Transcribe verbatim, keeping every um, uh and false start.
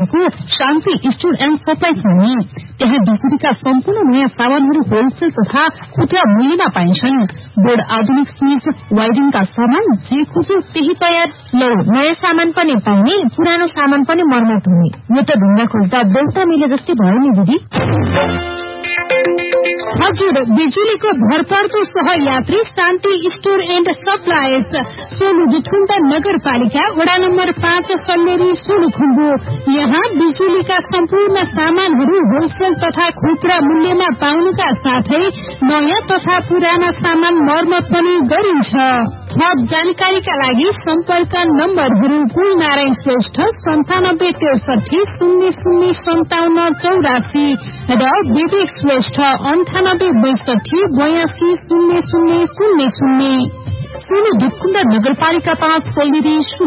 Shanti store and supply हुने। त्यहाँ बिजुलीका सम्पूर्ण नयाँ सामानहरू होलसेल तथा खुद्रा मूल्यमा पाइन्छन्। बोर्ड, आधुनिक स्विच, वायरिङका सामान जे खोज्यो त्यही तयार। लौ, नयाँ सामान पनि पाउने, पुरानो सामान पनि मर्मत हुने। यो त ढुङ्गा खोज्दा देउता मिले जस्तै भयो नि दिदी। हजुर, बिजुलीको भरपर्दो सहयात्री शान्ति store and supplies, Solu Dudhkund नगरपालिका, वडा नम्बर पाँच, सल्लेरी, सोलुखुम्बु। यहाँ बिजुलीका सम्पूर्ण सामानहरू होलसेल तथा खुद्रा मूल्यमा पाउनुका साथै नयाँ तथा पुराना सामान मर्मत पनि गरिन्छ। थप जानकारीका लागि सम्पर्क नम्बरहरू कुल नारायण श्रेष्ठ सन्तानब्बे त्रिसठी शून्य शून्य सन्ताउन्न चौरासी र विवेक श्रेष्ठ अन्ठानब्बे बैसठी बयासी शून्य शून्य शून्य शून्य। सोलु दुधकुण्ड नगरपालिका पाँच, सल्लेरी।